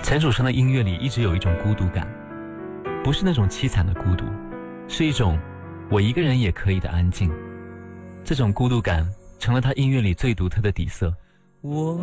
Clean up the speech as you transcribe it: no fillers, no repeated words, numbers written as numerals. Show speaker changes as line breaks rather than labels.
陈楚生的音乐里一直有一种孤独感，不是那种凄惨的孤独，是一种我一个人也可以的安静。这种孤独感成了他音乐里最独特的底色。
我